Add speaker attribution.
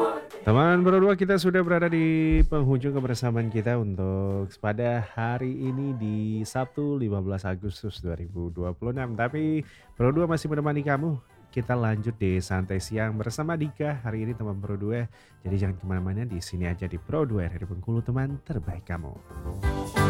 Speaker 1: Teman berdua kita sudah berada di penghujung kebersamaan kita untuk pada hari ini di Sabtu 15 Agustus 2026. Tapi berdua masih menemani kamu. Kita lanjut di santai siang bersama Dika. Hari ini teman berdua. Jadi jangan kemana-mana, di sini aja di Pro 2 dari Bengkulu, teman terbaik kamu.